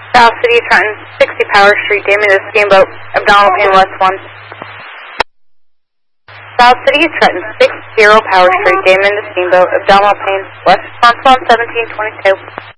South City, Trenton, 60 Power Street, Damon to Steamboat, abdominal pain, West 1. South City, Trenton, 60 Power Street, Damon to Steamboat, abdominal pain, West 1722.